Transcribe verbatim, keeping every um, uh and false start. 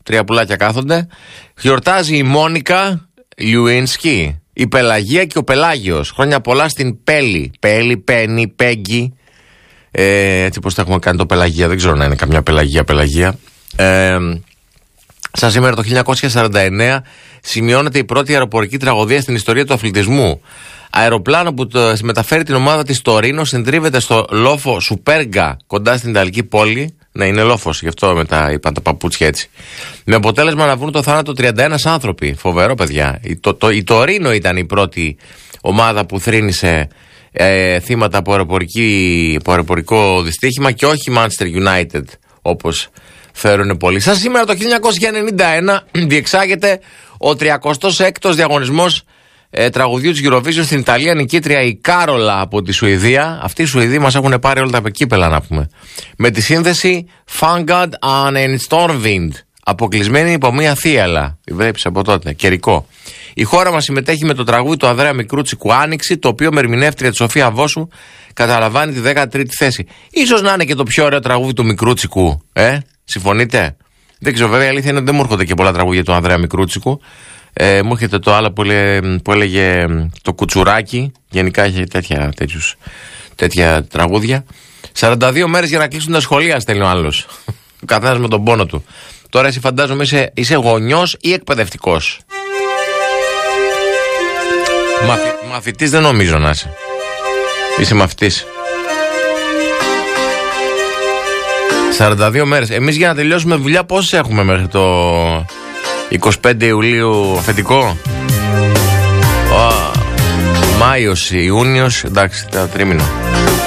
Τρία πουλάκια κάθονται. Γιορτάζει η Μόνικα Λιουίνσκι, η Πελαγία και ο Πελάγιος. Χρόνια πολλά στην Πέλη. Πέλη, Πένι, Πέγγι. Ε, έτσι πως τα έχουμε κάνει το Πελαγία. Δεν ξέρω να είναι καμιά Πελαγία, Πελαγία. Ε, σαν σήμερα το χίλια εννιακόσια σαράντα εννέα σημειώνεται η πρώτη αεροπορική τραγωδία στην ιστορία του αθλητισμού. Αεροπλάνο που το μεταφέρει την ομάδα της στο Ρήνο συντρίβεται στο λόφο Σουπέργα κοντά στην Ιταλική πόλη. Ναι, είναι λόφος, γι' αυτό μετά είπαν τα παπούτσια έτσι. Με αποτέλεσμα να βρουν το θάνατο τριάντα ένα άνθρωποι. Φοβερό, παιδιά. Η, το, το, η Τωρίνο ήταν η πρώτη ομάδα που θρήνησε ε, θύματα από, από αεροπορικό δυστύχημα και όχι Manchester United, όπως θεωρούν πολλοί. Σαν σήμερα το χίλια εννιακόσια ενενήντα ένα διεξάγεται ο τριακοστός έκτος διαγωνισμός ε, τραγουδιού της Eurovision στην Ιταλία. Νικήτρια η Κάρολα από τη Σουηδία. Αυτοί οι Σουηδοί μας έχουν πάρει όλα τα κύπελα, να πούμε. Με τη σύνθεση Fangad an en Stormwind. Αποκλεισμένη υπό μία θύαλα. Τη βλέπεις από τότε. Καιρικό. Η χώρα μας συμμετέχει με το τραγούδι του Ανδρέα Μικρούτσικου Άνοιξη, το οποίο με ερμηνεύτρια τη Σοφία Βόσου καταλαμβάνει τη δέκατη τρίτη θέση. Ίσως να είναι και το πιο ωραίο τραγούδι του Μικρούτσικου. Ε, συμφωνείτε? Δεν ξέρω, βέβαια, η αλήθεια είναι ότι δεν μου έρχονται και πολλά τραγούδια του Ανδρέα Μικρούτσικου. Ε, μου έρχεται το άλλο που, λέ, που έλεγε το Κουτσουράκι. Γενικά έχει τέτοια, τέτοιους, τέτοια τραγούδια. σαράντα δύο μέρες για να κλείσουν τα σχολεία, στέλνει ο άλλος. Ο καθένας με τον πόνο του. Τώρα εσύ φαντάζομαι είσαι, είσαι γονιός ή εκπαιδευτικός? Μαθη, μαθητής δεν νομίζω να είσαι. Είσαι μαθητής. σαράντα δύο μέρες. Εμείς για να τελειώσουμε δουλειά πόσες έχουμε μέχρι το είκοσι πέντε Ιουλίου αφεντικό? Oh, Μάιος, Ιούνιος, εντάξει, τα τρίμηνο.